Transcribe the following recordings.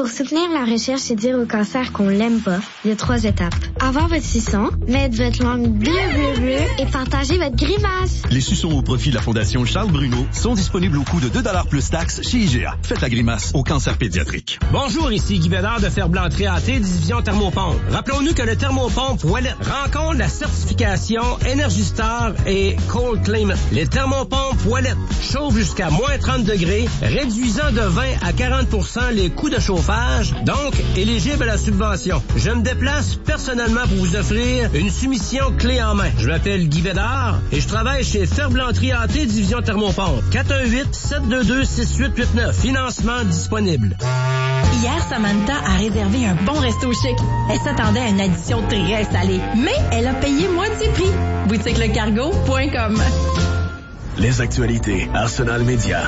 Pour soutenir la recherche et dire au cancer qu'on l'aime pas, il y a 3 étapes. Avoir votre suçon, mettre votre langue bleu et partager votre grimace. Les suçons au profit de la Fondation Charles Bruno sont disponibles au coût de 2$ plus taxes chez IGA. Faites la grimace au cancer pédiatrique. Bonjour, ici Guy Bédard de Ferblanc-Trianté, division Thermopompe. Rappelons-nous que le Thermopompe Wallet rencontre la certification Energy Star et Cold Climate. Les Thermopompes Wallet chauffent jusqu'à moins 30 degrés, réduisant de 20 à 40% les coûts de chauffage, donc éligible à la subvention. Je me déplace personnellement pour vous offrir une soumission clé en main. Je m'appelle Guy Bédard et je travaille chez Ferblanc-Trianté, division Thermopompe. 418-722-6889. Financement disponible. Hier, Samantha a réservé un bon resto chic. Elle s'attendait à une addition très salée, mais elle a payé moitié prix. BoutiqueLeCargo.com. Les actualités Arsenal Média.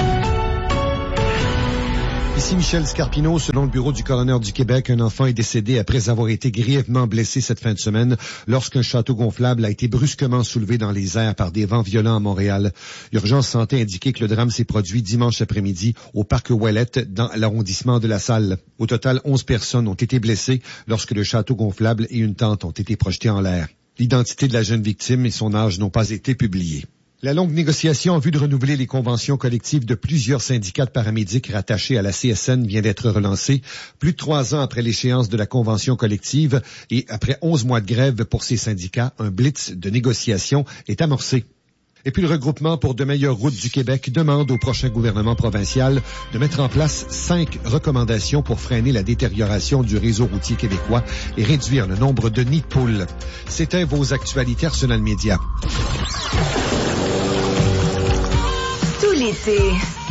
Ici Michel Scarpino. Selon le bureau du coroner du Québec, un enfant est décédé après avoir été grièvement blessé cette fin de semaine lorsqu'un château gonflable a été brusquement soulevé dans les airs par des vents violents à Montréal. Urgence Santé indiquait que le drame s'est produit dimanche après-midi au parc Ouellette dans l'arrondissement de La Salle. Au total, 11 personnes ont été blessées lorsque le château gonflable et une tente ont été projetés en l'air. L'identité de la jeune victime et son âge n'ont pas été publiées. La longue négociation en vue de renouveler les conventions collectives de plusieurs syndicats de paramédics rattachés à la CSN vient d'être relancée. Plus de 3 ans après l'échéance de la convention collective et après 11 mois de grève pour ces syndicats, un blitz de négociation est amorcé. Et puis le regroupement pour de meilleures routes du Québec demande au prochain gouvernement provincial de mettre en place 5 recommandations pour freiner la détérioration du réseau routier québécois et réduire le nombre de nids de poules. C'était vos actualités Arsenal Média. Tout l'été,